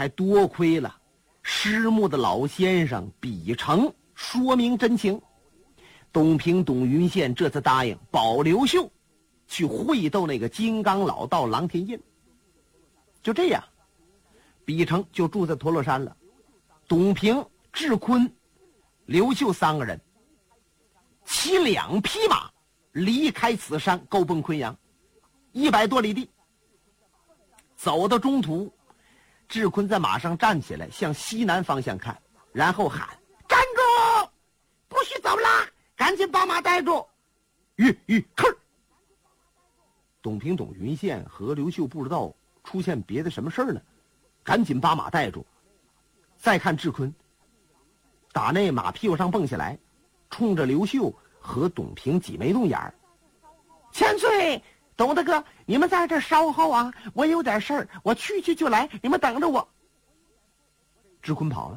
还多亏了师墓的老先生比成说明真情，董平、董云宪这次答应保刘秀去会斗那个金刚老道郎天印。就这样，比成就住在陀螺山了。董平、智坤、刘秀3个人骑2匹马离开此山，够奔昆阳100多里地。走到中途，智坤在马上站起来，向西南方向看，然后喊：“站住！不许走了，赶紧把马带住！”吭！董平、董云宪和刘秀不知道出现别的什么事儿呢，赶紧把马带住。再看智坤，打那马屁股上蹦下来，冲着刘秀和董平挤眉弄眼儿：“千岁，董大哥，你们在这稍后啊，我有点事儿，我去就来，你们等着我。”智坤跑了，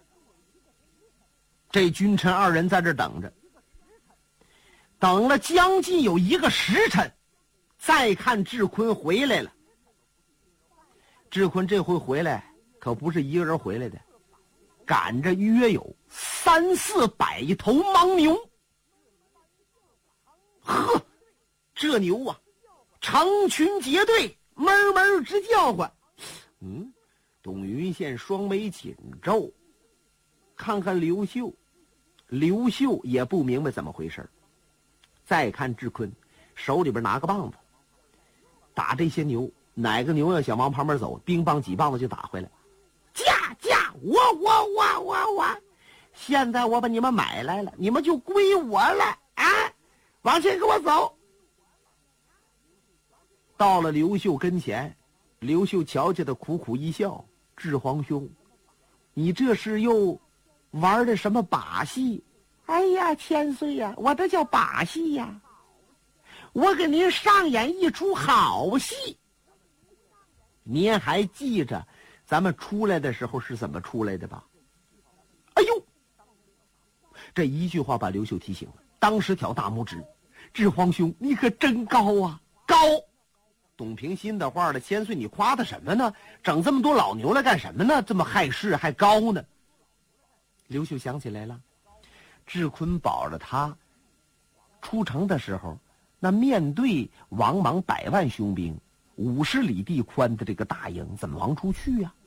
这君臣2人在这等着，等了将近有1个时辰，再看智坤回来了。智坤这回回来可不是一个人回来的，赶着约有300-400头牦牛。呵，这牛啊，成群结队，哞哞直叫唤。董云宪双眉紧皱，看看刘秀，刘秀也不明白怎么回事。再看智坤，手里边拿个棒子，打这些牛，哪个牛要想往旁边走，乒乓几棒子就打回来。驾！我！现在我把你们买来了，你们就归我了啊！往前给我走。到了刘秀跟前，刘秀瞧见他苦苦一笑：“智皇兄，你这是又玩的什么把戏？”“哎呀，千岁呀，我这叫把戏呀，我给您上演一出好戏。您还记着咱们出来的时候是怎么出来的吧？”哎呦，这一句话把刘秀提醒了，当时挑大拇指：“智皇兄，你可真高啊，高！”董平心的话了：“千岁，你夸他什么呢？整这么多老牛来干什么呢？这么害事还高呢？”刘秀想起来了，智坤保着他出城的时候，那面对王莽100万雄兵，50里地宽的这个大营，怎么往出去呀？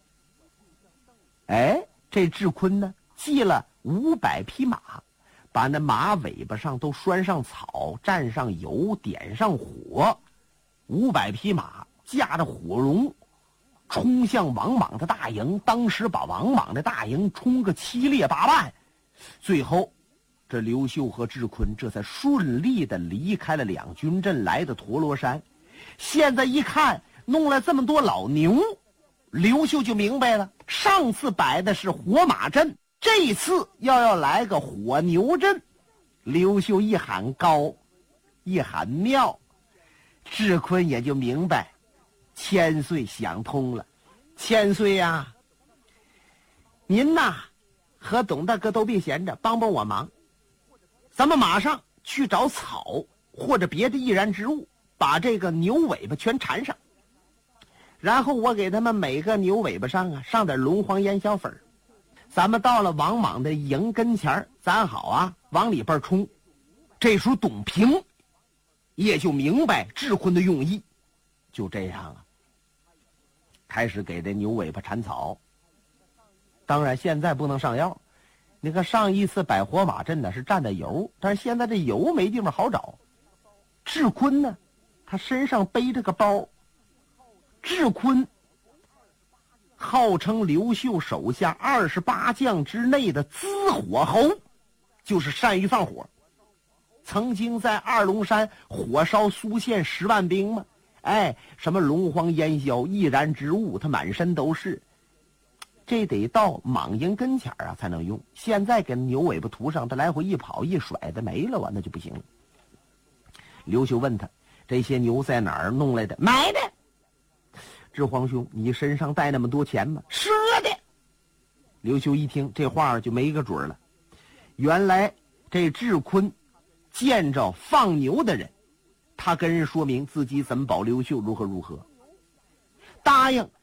这智坤呢，系了500匹马，把那马尾巴上都拴上草，蘸上油，点上火，500匹马驾着火龙冲向王莽的大营，当时把王莽的大营冲个7列8万。最后这刘秀和智坤这才顺利的离开了2军阵，来到陀螺山。现在一看弄了这么多老牛，刘秀就明白了，上次摆的是火马阵，这一次要来个火牛阵。刘秀一喊高，一喊妙，智坤也就明白，千岁想通了。千岁呀，您呐和董大哥都别闲着，帮帮我忙，咱们马上去找草或者别的易燃之物，把这个牛尾巴全缠上，然后我给他们每个牛尾巴上啊上点龙黄烟硝粉，咱们到了王莽的营跟前，咱好啊往里边冲。这时候董平也就明白智坤的用意，就这样啊，开始给这牛尾巴缠草。当然现在不能上药，你看上一次摆火马阵呢是蘸的油，但是现在这油没地方好找。智坤呢，他身上背着个包。智坤号称刘秀手下28将之内的滋火侯，就是善于放火，曾经在二龙山火烧苏县10万兵嘛，什么龙黄烟硝易燃之物他满身都是，这得到莽营跟前啊才能用。现在给牛尾巴涂上，他来回一跑一甩的没了，那就不行了。刘秀问他，这些牛在哪儿弄来的？买的。智皇兄，你身上带那么多钱吗？赊的。刘秀一听这话就没个准了，原来这智坤见着放牛的人，他跟人说明自己怎么保刘秀如何如何，答应